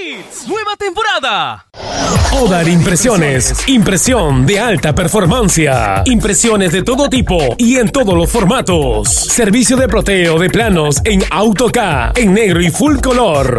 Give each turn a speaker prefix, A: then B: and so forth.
A: Kids, nueva temporada.
B: Odar Impresiones, impresión de alta performancia, impresiones de todo tipo y en todos los formatos. Servicio de ploteo de planos en AutoCAD, en negro y full color.